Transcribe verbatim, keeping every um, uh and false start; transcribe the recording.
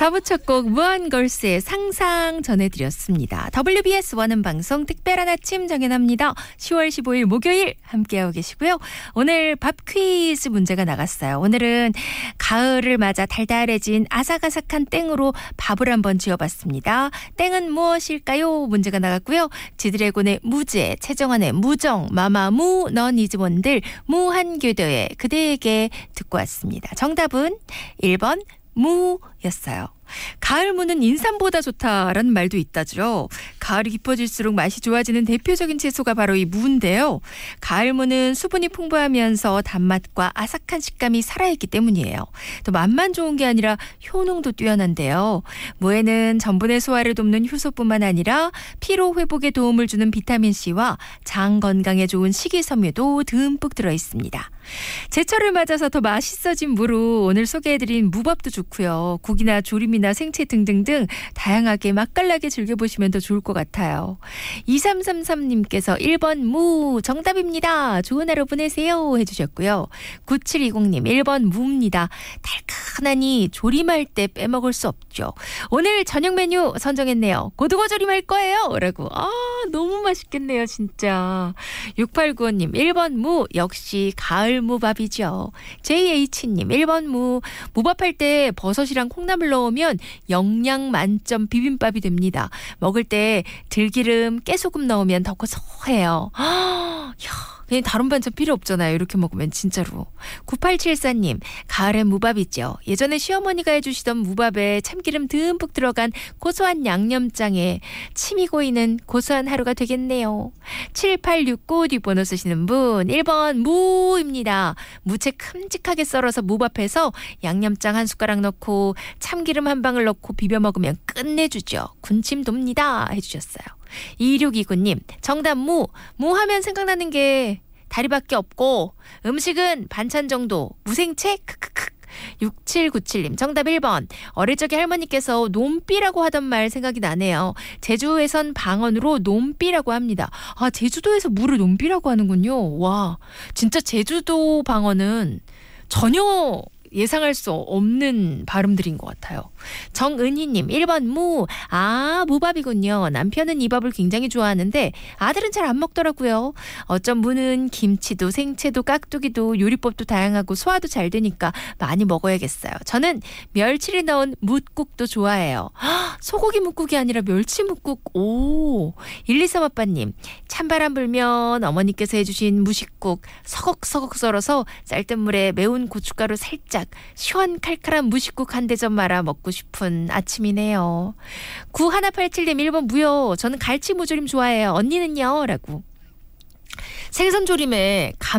사 부 첫 곡 무한걸스의 상상 전해드렸습니다. 더블유비에스 원음 방송 특별한 아침 정연합니다. 시월 십오일 목요일 함께하고 계시고요. 오늘 밥 퀴즈 문제가 나갔어요. 오늘은 가을을 맞아 달달해진 아삭아삭한 땡으로 밥을 한번 지어봤습니다. 땡은 무엇일까요? 문제가 나갔고요. 지드래곤의 무제, 최정환의 무정, 마마무, 넌 이즈원들 무한궤도의 그대에게 듣고 왔습니다. 정답은 일 번 무였어요. 가을 무는 인삼보다 좋다라는 말도 있다죠. 가을이 깊어질수록 맛이 좋아지는 대표적인 채소가 바로 이 무인데요. 가을 무는 수분이 풍부하면서 단맛과 아삭한 식감이 살아있기 때문이에요. 또 맛만 좋은 게 아니라 효능도 뛰어난데요. 무에는 전분의 소화를 돕는 효소뿐만 아니라 피로 회복에 도움을 주는 비타민C와 장 건강에 좋은 식이섬유도 듬뿍 들어있습니다. 제철을 맞아서 더 맛있어진 무로 오늘 소개해드린 무밥도 좋고요. 국이나 조림이나 생채 등등등 다양하게 맛깔나게 즐겨보시면 더 좋을 것 같아요. 이삼삼삼님께서 일 번 무 정답입니다. 좋은 하루 보내세요 해주셨고요. 구칠이공님 일 번 무입니다. 달큰하니 조림할 때 빼먹을 수 없죠. 오늘 저녁 메뉴 선정했네요. 고등어 조림할 거예요 라고. 아 너무 맛있겠네요 진짜. 육팔구오님 일 번 무 역시 가을 무밥이죠. 제이에이치님 일 번 무 무밥할 때 버섯이랑 콩나물 넣으면 영양 만점 비빔밥이 됩니다. 먹을 때 들기름, 깨소금 넣으면 더 고소해요. 이야. 그냥 다른 반찬 필요 없잖아요. 이렇게 먹으면 진짜로. 구팔칠사님 가을엔 무밥이죠. 예전에 시어머니가 해주시던 무밥에 참기름 듬뿍 들어간 고소한 양념장에 침이 고이는 고소한 하루가 되겠네요. 칠팔육구 뒷번호 쓰시는 분 일 번 무입니다. 무채 큼직하게 썰어서 무밥해서 양념장 한 숟가락 넣고 참기름 한 방울 넣고 비벼 먹으면 끝내주죠. 군침 돕니다 해주셨어요. 이육이구님 정답 무. 무 하면 생각나는 게 다리밖에 없고 음식은 반찬 정도. 무생채 크크크. 육칠구칠님 정답 일 번. 어릴 적에 할머니께서 놈삐라고 하던 말 생각이 나네요. 제주에선 방언으로 놈삐라고 합니다. 아 제주도에서 무를 놈삐라고 하는군요. 와 진짜 제주도 방언은 전혀 예상할 수 없는 발음들인 것 같아요. 정은희님 일 번 무. 아 무밥이군요. 남편은 이 밥을 굉장히 좋아하는데 아들은 잘 안 먹더라고요. 어쩜 무는 김치도 생채도 깍두기도 요리법도 다양하고 소화도 잘 되니까 많이 먹어야겠어요. 저는 멸치를 넣은 뭇국도 좋아해요. 헉, 소고기 뭇국이 아니라 멸치 뭇국. 오. 일이삼 아빠님 찬바람 불면 어머니께서 해주신 무식국 서걱서걱 썰어서 쌀뜨물에 매운 고춧가루 살짝 시원 칼칼한 무식국 한 대접 말아 먹고 싶은 아침이네요. 구일팔칠님 일 번 무요. 저는 갈치 무조림 좋아해요. 언니는요? 라고. 생선조림에 감